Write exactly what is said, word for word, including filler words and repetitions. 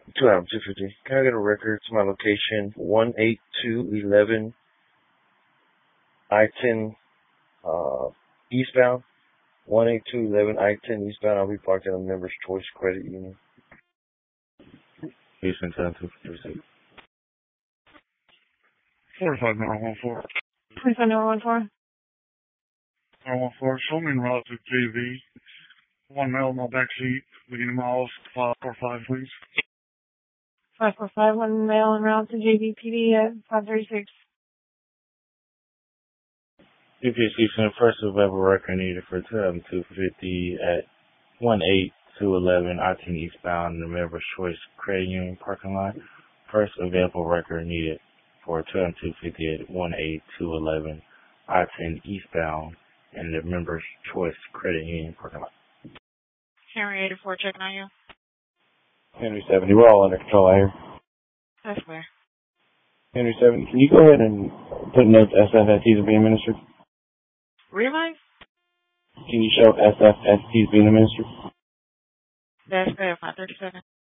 Two hours, two fifty. Can I get a record to my location? One eight two eleven I ten uh eastbound. One eight two eleven I ten eastbound. I'll be parked at a Members Choice Credit Union. Houston ten two fifty-six. Forty-five number one four. Forty-five number one four. Number one four. Show me en route to J V. One male in my back seat. Beginning miles five four five, please. Five four five. One male en route to J V P D at five thirty six. U P S Houston, first available record needed for two two fifty at one eight two eleven I ten eastbound in the Members Choice Credit Union parking lot. First available record needed for two two fifty at one eight two eleven I ten eastbound in the Members Choice Credit Union parking lot. Henry eighty-four, checking on you. Henry seventy, we're all under control out here. That's fair. Henry seventy, can you go ahead and put notes S F S Ts are being administered? Realize? Can you show S F S Ts being administered? That's fair, five thirty-seven.